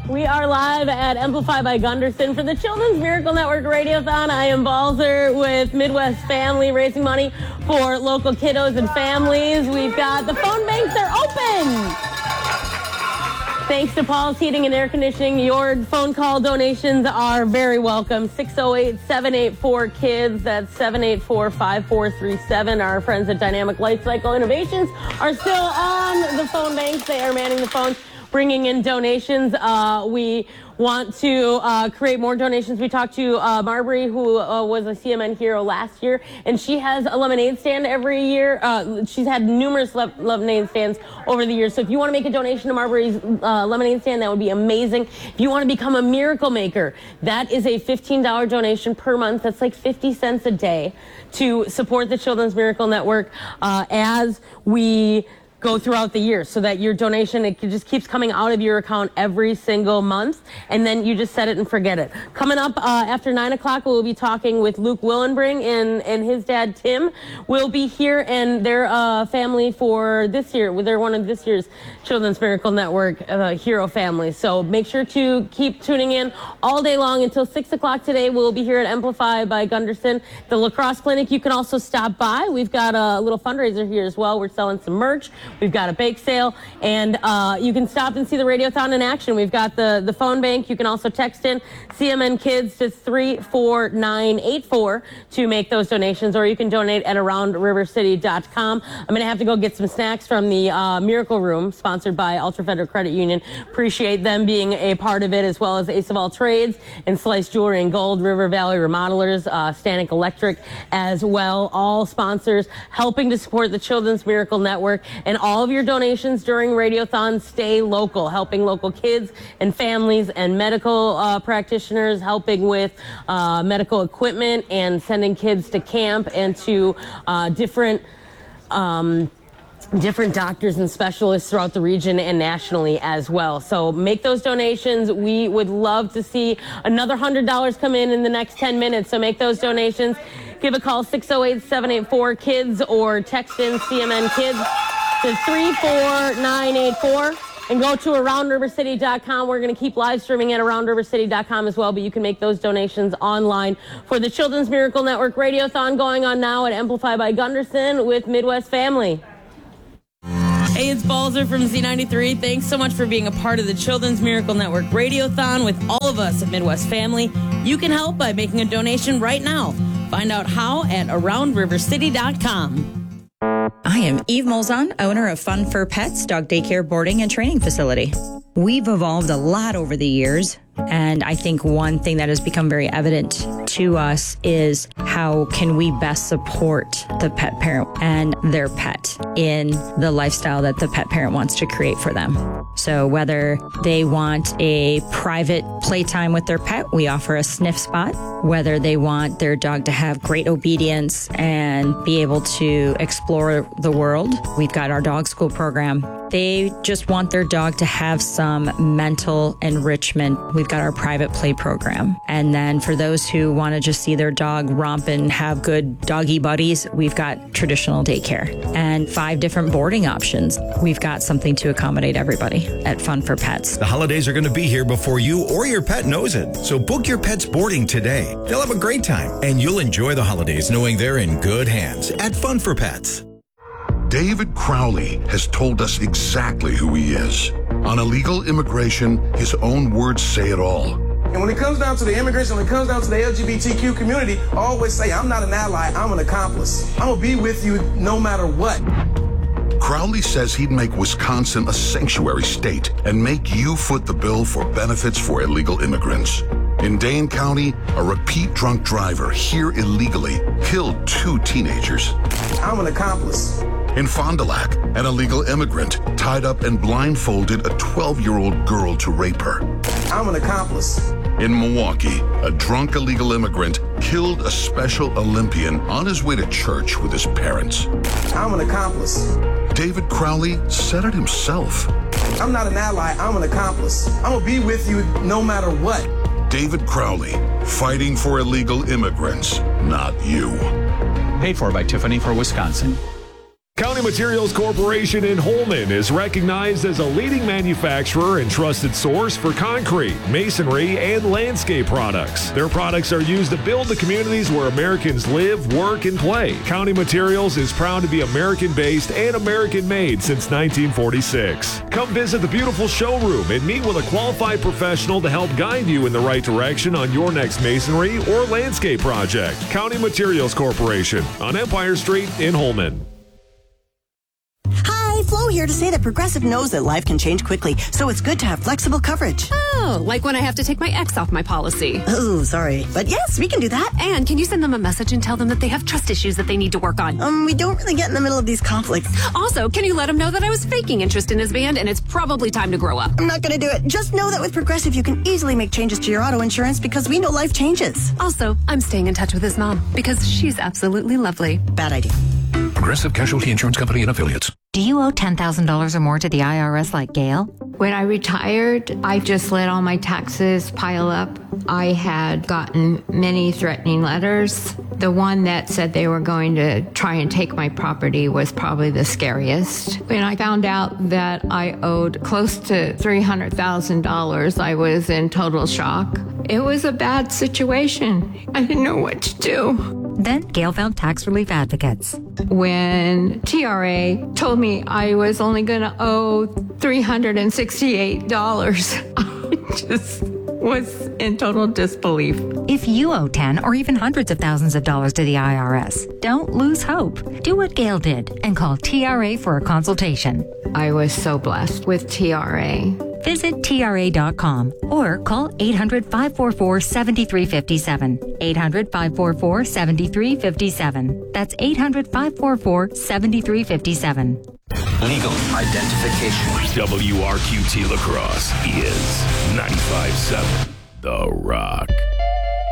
We are live at Amplify by Gunderson for the Children's Miracle Network Radiothon. I am Balzer with Midwest Family, raising money for local kiddos and families. We've got the phone banks, they're open. Thanks to Paul's Heating and Air Conditioning, your phone call donations are very welcome. 608-784-KIDS, that's 784-5437. Our friends at Dynamic Light Cycle Innovations are still on the phone banks. They are manning the phones, bringing in donations. We want to create more donations. We talked to Marbury, who was a CMN hero last year, and she has a lemonade stand every year. She's had numerous lemonade stands over the years. So if you want to make a donation to Marbury's lemonade stand, that would be amazing. If you want to become a miracle maker, that is a $15 donation per month. That's like 50 cents a day to support the Children's Miracle Network as we go throughout the year, so that your donation, it just keeps coming out of your account every single month, and then you just set it and forget it. Coming up after 9 o'clock, we'll be talking with Luke Willenbring, and his dad Tim will be here, and they're family for this year. They're one of this year's Children's Miracle Network hero families. So make sure to keep tuning in all day long until 6 o'clock today. We'll be here at Amplify by Gunderson, the lacrosse clinic. You can also stop by. We've got a little fundraiser here as well. We're selling some merch. We've got a bake sale, and you can stop and see the Radiothon in action. We've got the phone bank. You can also text in CMN Kids to 34984 to make those donations, or you can donate at AroundRiverCity.com. I'm going to have to go get some snacks from the Miracle Room, sponsored by Ultra Federal Credit Union. Appreciate them being a part of it, as well as Ace of All Trades and Slice Jewelry and Gold, River Valley Remodelers, Stanek Electric as well. All sponsors helping to support the Children's Miracle Network, and all of your donations during Radiothon stay local, helping local kids and families and medical practitioners, helping with medical equipment and sending kids to camp and to different doctors and specialists throughout the region and nationally as well. So make those donations. We would love to see another $100 come in the next 10 minutes. So make those donations. Give a call, 608-784-KIDS, or text in CMN Kids to 34984, and go to AroundRiverCity.com. We're going to keep live streaming at AroundRiverCity.com as well, but you can make those donations online for the Children's Miracle Network Radiothon, going on now at Amplify by Gunderson with Midwest Family. Hey, it's Balzer from Z93. Thanks so much for being a part of the Children's Miracle Network Radiothon with all of us at Midwest Family. You can help by making a donation right now. Find out how at AroundRiverCity.com. I am Eve Molzon, owner of Fun for Pets, dog daycare, boarding, and training facility. We've evolved a lot over the years, and I think one thing that has become very evident to us is how can we best support the pet parent and their pet in the lifestyle that the pet parent wants to create for them. So whether they want a private playtime with their pet, we offer a sniff spot. Whether they want their dog to have great obedience and be able to explore the world, we've got our dog school program. They just want their dog to have some mental enrichment. We've got our private play program. And then for those who want to just see their dog romp and have good doggy buddies, we've got traditional daycare and 5 different boarding options. We've got something to accommodate everybody at Fun for Pets. The holidays are going to be here before you or your pet knows it. So book your pet's boarding today. They'll have a great time, and you'll enjoy the holidays knowing they're in good hands at Fun for Pets. David Crowley has told us exactly who he is. On illegal immigration, his own words say it all. And when it comes down to the immigration, when it comes down to the LGBTQ community, I always say, I'm not an ally, I'm an accomplice. I'm going to be with you no matter what. Crowley says he'd make Wisconsin a sanctuary state and make you foot the bill for benefits for illegal immigrants. In Dane County, a repeat drunk driver here illegally killed 2 teenagers. I'm an accomplice. In Fond du Lac, an illegal immigrant tied up and blindfolded a 12-year-old girl to rape her. I'm an accomplice. In Milwaukee, a drunk illegal immigrant killed a Special Olympian on his way to church with his parents. I'm an accomplice. David Crowley said it himself. I'm not an ally, I'm an accomplice. I'm going to be with you no matter what. David Crowley, fighting for illegal immigrants, not you. Paid for by Tiffany for Wisconsin. County Materials Corporation in Holmen is recognized as a leading manufacturer and trusted source for concrete, masonry, and landscape products. Their products are used to build the communities where Americans live, work, and play. County Materials is proud to be American-based and American-made since 1946. Come visit the beautiful showroom and meet with a qualified professional to help guide you in the right direction on your next masonry or landscape project. County Materials Corporation on Empire Street in Holmen. Hi, Flo here to say that Progressive knows that life can change quickly, so it's good to have flexible coverage. Oh, like when I have to take my ex off my policy. Oh, sorry. But yes, we can do that. And can you send them a message and tell them that they have trust issues that they need to work on? We don't really get in the middle of these conflicts. Also, can you let him know that I was faking interest in his band and it's probably time to grow up? I'm not going to do it. Just know that with Progressive, you can easily make changes to your auto insurance because we know life changes. Also, I'm staying in touch with his mom because she's absolutely lovely. Bad idea. Progressive Casualty Insurance Company and Affiliates. Do you owe $10,000 or more to the IRS like Gail? When I retired, I just let all my taxes pile up. I had gotten many threatening letters. The one that said they were going to try and take my property was probably the scariest. When I found out that I owed close to $300,000, I was in total shock. It was a bad situation. I didn't know what to do. Then Gail found tax relief advocates. When TRA told me I was only going to owe $368, I just was in total disbelief. If you owe 10 or even hundreds of thousands of dollars to the IRS, don't lose hope. Do what Gail did and call TRA for a consultation. I was so blessed with TRA. Visit TRA.com or call 800-544-7357. 800-544-7357. That's 800-544-7357. Legal identification. WRQT La Crosse is 95.7 The Rock.